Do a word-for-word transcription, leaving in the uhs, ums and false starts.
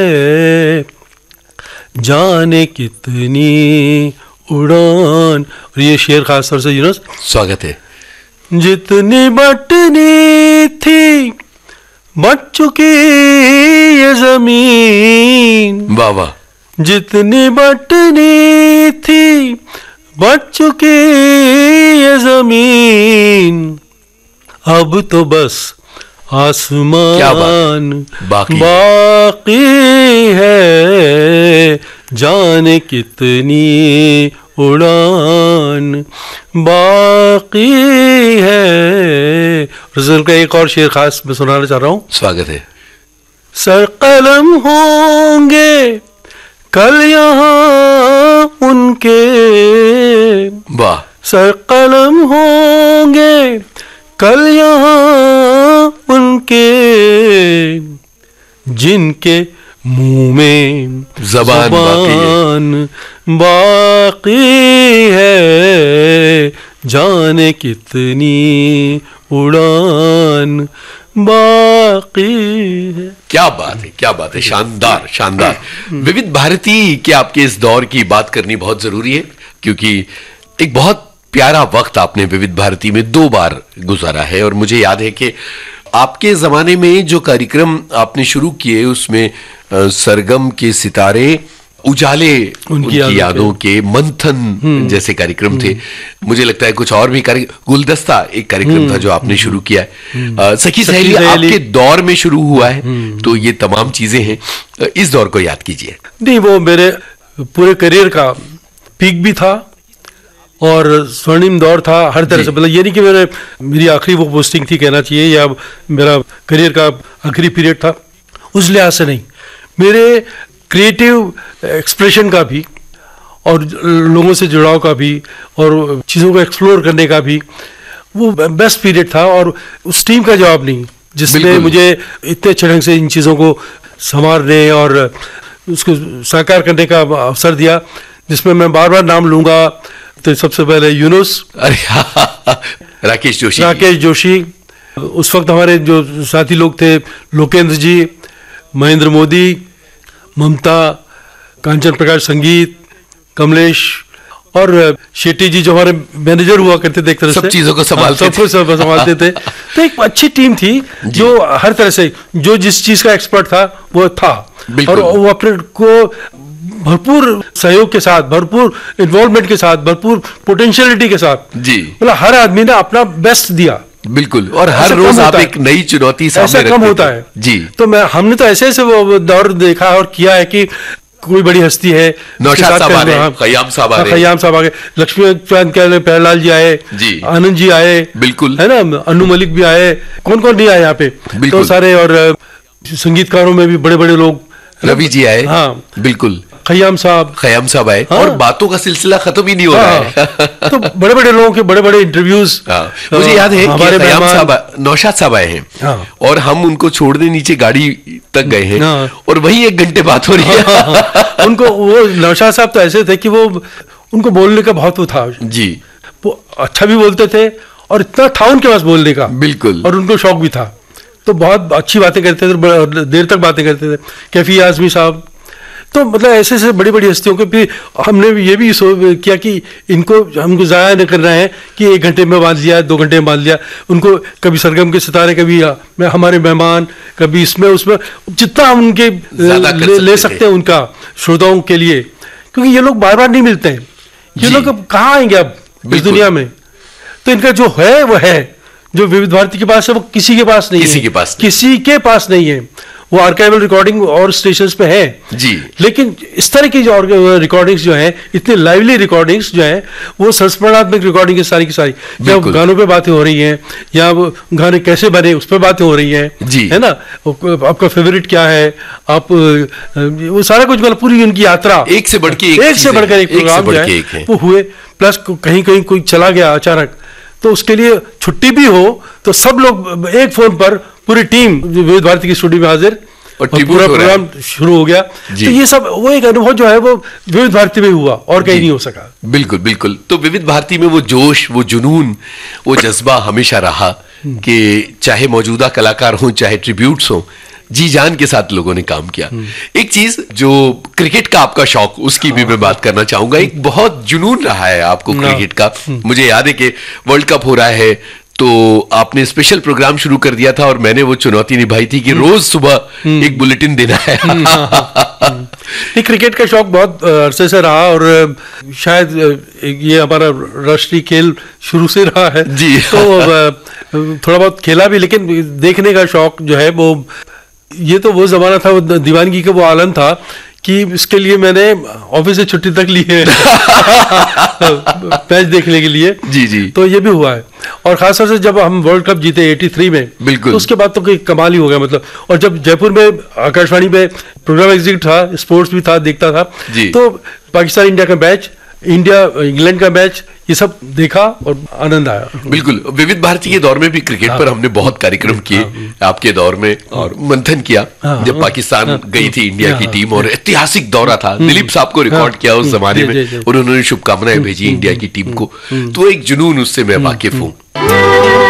जाने कितनी उड़ान। और ये शेर खास तौर से यूनुस, स्वागत है। जितनी बटनी थी बट चुकी ये जमीन, वाह वाह। जितनी बटनी थी बट चुकी ये जमीन, अब तो बस आसमान बाकी, बाकी है। जाने कितनी उड़ान बाकी है। रसूल का एक और शेर खास मैं सुनाना चाह रहा हूँ। स्वागत है। सर कलम होंगे कल यहाँ उनके, वाह। सर कलम होंगे कल यहाँ उनके, जिनके मुंह में ज़बान ज़बान बाकी है। जाने कितनी उड़ान बाकी है। क्या बात है, क्या बात है, शानदार शानदार। विविध भारती के आपके इस दौर की बात करनी बहुत जरूरी है, क्योंकि एक बहुत प्यारा वक्त आपने विविध भारती में दो बार गुजारा है। और मुझे याद है कि आपके जमाने में जो कार्यक्रम आपने शुरू किए उसमें सरगम के सितारे, उजाले उनकी, उनकी यादों के, मंथन जैसे कार्यक्रम थे। मुझे लगता है कुछ और भी कार्यक्रम, गुलदस्ता एक कार्यक्रम था जो आपने शुरू किया है। सखी सहेली आपके दौर में शुरू हुआ है। तो ये तमाम चीजें हैं, इस दौर को याद कीजिए। नहीं, वो मेरे पूरे करियर का पीक भी था और स्वर्णिम दौर था हर तरह से। मतलब ये नहीं कि मेरे मेरी आखिरी वो पोस्टिंग थी कहना चाहिए, या मेरा करियर का आखिरी पीरियड था, उस लिहाज से नहीं। मेरे क्रिएटिव एक्सप्रेशन का भी और लोगों से जुड़ाव का भी और चीज़ों को एक्सप्लोर करने का भी वो बेस्ट पीरियड था। और उस टीम का जवाब नहीं जिसने मुझे इतने अच्छे ढंग से इन चीज़ों को संवारने और उसको साकार करने का अवसर दिया, जिसमें मैं बार बार नाम लूँगा। तो सबसे पहले यूनुस, अरे राकेश जोशी, राकेश जोशी उस वक्त हमारे जो साथी लोग थे, लोकेंद्र जी, महेंद्र मोदी, ममता, कांचन प्रकाश संगीत, कमलेश और शेट्टी जी जो हमारे मैनेजर हुआ करते थे, एक तरह सब से चीजों को संभालते थे, सब संभालते थे। तो एक अच्छी टीम थी जो हर तरह से जो जिस चीज का एक्सपर्ट था वो था, और वो अपने को भरपूर सहयोग के साथ, भरपूर इन्वॉल्वमेंट के साथ, भरपूर पोटेंशियलिटी के साथ जी, मतलब हर आदमी ने अपना बेस्ट दिया। बिल्कुल। और हर रोज आप एक नई चुनौती सामने रखते थे। ऐसा कम होता है जी। तो मैं हमने तो ऐसे ऐसे वो दौर देखा और किया है कि कोई बड़ी हस्ती है, नौशाद साहब आ गए, खयाम साहब आ गए, खयाम साहब आ गए, लक्ष्मीकांत प्यारेलाल जी आए, आनंद जी आए, बिल्कुल है ना, अनु मलिक भी आए, कौन कौन नहीं आए यहाँ पे, तो सारे। और संगीतकारों में भी बड़े बड़े लोग, रवि जी आए, हाँ बिल्कुल, खयाम साहब खयाम साहब आए। हाँ। और बातों का सिलसिला खत्म ही नहीं हो हाँ। रहा है। तो बड़े बड़े लोगों के बड़े बड़े इंटरव्यूज। हाँ। मुझे याद है कि खयाम साहब, नौशाद साहब आए हैं। हाँ। और हम उनको छोड़ने नीचे गाड़ी तक गए हैं। हाँ। और वही एक घंटे बात हो रही है। हाँ, हाँ। उनको वो नौशाद साहब तो ऐसे थे कि वो उनको बोलने का बहुत वो था जी, वो अच्छा भी बोलते थे और इतना था उनके पास बोलने का, बिल्कुल, और उनको शौक भी था, तो बहुत अच्छी बातें करते थे, देर तक बातें करते थे। कैफी आजमी साहब, तो मतलब ऐसे ऐसे बड़ी बड़ी हस्तियों के फिर हमने ये भी किया कि इनको हमको ज़ाया नहीं करना है कि एक घंटे में बांध लिया, दो घंटे में बांध लिया। उनको कभी सरगम के सितारे, कभी मैं हमारे मेहमान, कभी इसमें उसमें, जितना हम उनके ले, ले सकते हैं उनका श्रोताओं के लिए, क्योंकि ये लोग बार बार नहीं मिलते हैं। ये लोग अब कहाँ आएंगे अब इस दुनिया में। तो इनका जो है वो है, जो विविध भारती के पास है वो किसी के पास नहीं है, किसी के पास किसी के पास नहीं है। वो आर्काइवल रिकॉर्डिंग और स्टेशंस पे है जी, लेकिन इस तरह की जो रिकॉर्डिंग्स जो हैं, इतनी लाइवली रिकॉर्डिंग्स जो हैं, वो संस्मरणात्मक रिकॉर्डिंग है सारी की सारी। जब गानों पे बातें हो रही हैं या वो गाने कैसे बने उस पर बातें हो रही हैं जी, है ना, आपका फेवरेट क्या है, आप वो सारा कुछ, मतलब पूरी उनकी यात्रा एक से बढ़ के एक, एक से बढ़कर एक प्रोग्राम जो है वो हुए। प्लस कहीं कहीं कोई चला गया अचानक, तो उसके लिए छुट्टी भी हो तो सब लोग एक फोन पर, पूरी टीम विविध भारती की स्टूडियो में हाजिर, और पूरा प्रोग्राम शुरू हो गया। तो ये सब वो एक अनुभव जो है वो विविध भारती में हुआ और कहीं नहीं हो सका। बिल्कुल बिल्कुल। तो विविध भारती में वो जोश, वो जुनून, वो जज्बा हमेशा रहा कि चाहे मौजूदा कलाकार हों, चाहे ट्रिब्यूट्स हों, जी जान के साथ लोगों ने काम किया। एक चीज जो क्रिकेट का आपका शौक, उसकी भी मैं बात करना चाहूंगा। एक बहुत जुनून रहा है आपको क्रिकेट का। मुझे याद है कि वर्ल्ड कप हो रहा है तो आपने स्पेशल प्रोग्राम शुरू कर दिया था और मैंने वो चुनौती निभाई थी कि रोज सुबह एक बुलेटिन देना है। ये क्रिकेट का शौक बहुत अरसे से रहा और शायद ये हमारा राष्ट्रीय खेल शुरू से रहा है जी। तो थोड़ा बहुत खेला भी, लेकिन देखने का शौक जो है वो, ये तो वो जमाना था, वो दीवानगी का वो आलम था कि इसके लिए मैंने ऑफिस से छुट्टी तक ली है मैच देखने के लिए। जी जी। तो ये भी हुआ है और खासतौर से जब हम वर्ल्ड कप जीते तिरासी में, बिल्कुल, तो उसके बाद तो कोई कमाल ही हो गया मतलब। और जब जयपुर में आकाशवाणी पे प्रोग्राम एग्जीक्यूटिव था, स्पोर्ट्स भी था, देखता था, तो पाकिस्तान इंडिया का मैच, इंडिया इंग्लैंड का मैच, ये सब देखा और आनंद आया। बिल्कुल, विविध भारती के दौर में भी क्रिकेट हाँ, पर हमने बहुत कार्यक्रम किए हाँ, आपके दौर में, और मंथन किया हाँ, जब पाकिस्तान हाँ, गई थी इंडिया हाँ, की टीम, और ऐतिहासिक दौरा था। दिलीप साहब को रिकॉर्ड किया उस जमाने में, और उन्होंने शुभकामनाएं भेजी इंडिया की टीम को। तो एक जुनून उससे मैं वाकिफ हूं।